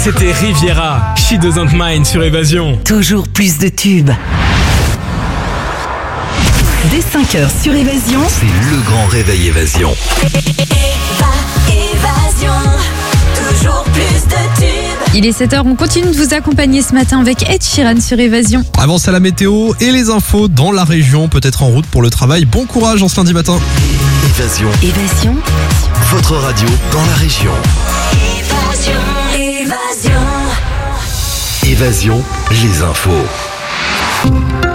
C'était Riviera, She Doesn't Mind sur Évasion. Toujours plus de tubes. Dès 5h sur Évasion, c'est le grand réveil Évasion. Évasion, toujours plus de tubes. Il est 7h, on continue de vous accompagner ce matin avec Ed Sheeran sur Évasion. Avance à la météo et les infos dans la région, peut-être en route pour le travail. Bon courage en ce lundi matin. Évasion, Votre radio dans la région. Évasion, les infos.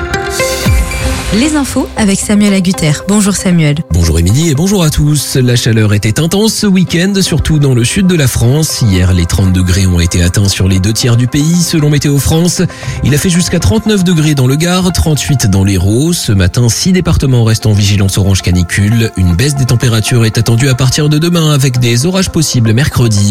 Les infos avec Samuel Agutter. Bonjour Samuel. Bonjour Émilie et bonjour à tous. La chaleur était intense ce week-end, surtout dans le sud de la France. Hier, les 30 degrés ont été atteints sur les 2/3 du pays, selon Météo France. Il a fait jusqu'à 39 degrés dans le Gard, 38 dans l'Hérault. Ce matin, 6 départements restent en vigilance orange canicule. Une baisse des températures est attendue à partir de demain avec des orages possibles mercredi.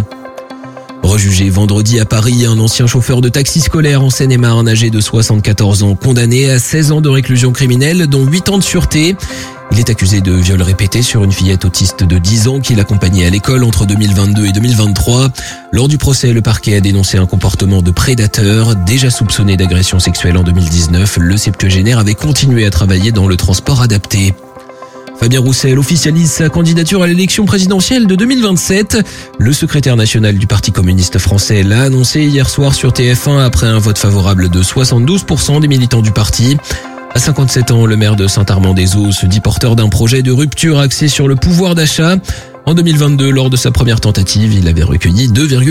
Rejugé vendredi à Paris, un ancien chauffeur de taxi scolaire en Seine-et-Marne âgé de 74 ans, condamné à 16 ans de réclusion criminelle, dont 8 ans de sûreté. Il est accusé de viol répété sur une fillette autiste de 10 ans qu'il accompagnait à l'école entre 2022 et 2023. Lors du procès, le parquet a dénoncé un comportement de prédateur. Déjà soupçonné d'agression sexuelle en 2019, le septuagénaire avait continué à travailler dans le transport adapté. Fabien Roussel officialise sa candidature à l'élection présidentielle de 2027. Le secrétaire national du Parti communiste français l'a annoncé hier soir sur TF1 après un vote favorable de 72% des militants du parti. À 57 ans, le maire de Saint-Armand-des-Eaux se dit porteur d'un projet de rupture axé sur le pouvoir d'achat. En 2022, lors de sa première tentative, il avait recueilli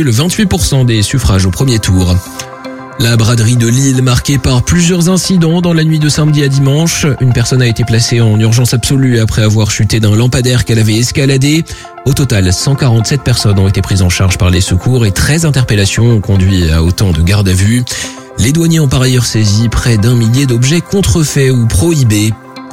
2,28% des suffrages au premier tour. La braderie de Lille marquée par plusieurs incidents dans la nuit de samedi à dimanche. Une personne a été placée en urgence absolue après avoir chuté d'un lampadaire qu'elle avait escaladé. Au total, 147 personnes ont été prises en charge par les secours et 13 interpellations ont conduit à autant de gardes à vue. Les douaniers ont par ailleurs saisi près d'1 millier d'objets contrefaits ou prohibés.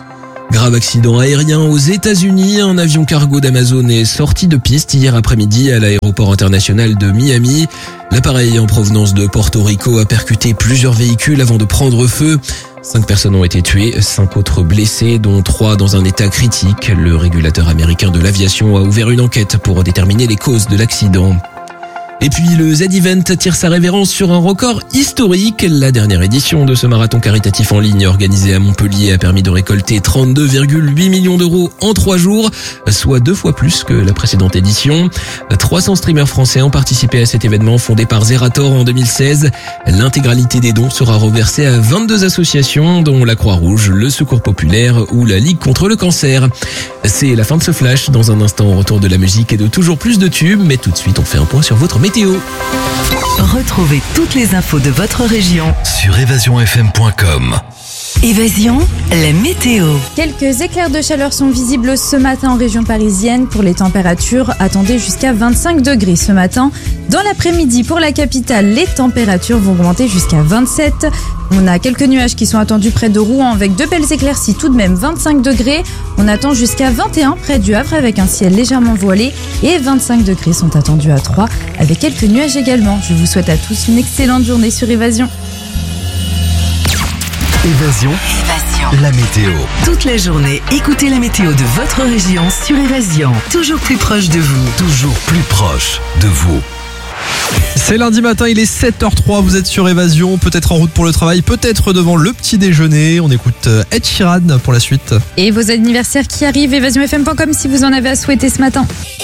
Grave accident aérien aux États-Unis. Un avion cargo d'Amazon est sorti de piste hier après-midi à l'aéroport international de Miami. L'appareil en provenance de Porto Rico a percuté plusieurs véhicules avant de prendre feu. 5 personnes ont été tuées, 5 autres blessées, dont 3 dans un état critique. Le régulateur américain de l'aviation a ouvert une enquête pour déterminer les causes de l'accident. Et puis le Z-Event tire sa révérence sur un record historique. La dernière édition de ce marathon caritatif en ligne organisé à Montpellier a permis de récolter 32,8 millions d'euros en 3 jours, soit 2 fois plus que la précédente édition. 300 streamers français ont participé à cet événement fondé par Zerator en 2016. L'intégralité des dons sera reversée à 22 associations dont la Croix-Rouge, le Secours Populaire ou la Ligue contre le cancer. C'est la fin de ce flash. Dans un instant, au retour de la musique et de toujours plus de tubes. Mais tout de suite, on fait un point sur votre météo. retrouvez toutes les infos de votre région Sur évasionfm.com. Évasion, la météo. Quelques éclairs de chaleur sont visibles ce matin en région parisienne. Pour les températures, attendez jusqu'à 25 degrés ce matin. Dans l'après-midi, pour la capitale, les températures vont augmenter jusqu'à 27. On a quelques nuages qui sont attendus près de Rouen avec de belles éclaircies, tout de même 25 degrés. On attend jusqu'à 21 près du Havre avec un ciel légèrement voilé et 25 degrés sont attendus à Troyes avec quelques nuages également. Je vous souhaite à tous une excellente journée sur Évasion. Évasion, la météo. Toute la journée, écoutez la météo de votre région sur Évasion. Toujours plus proche de vous. Toujours plus proche de vous. C'est lundi matin, il est 7h03, vous êtes sur Évasion, peut-être en route pour le travail, peut-être devant le petit déjeuner. On écoute Ed Sheeran pour la suite. Et vos anniversaires qui arrivent, évasionfm.com si vous en avez à souhaiter ce matin.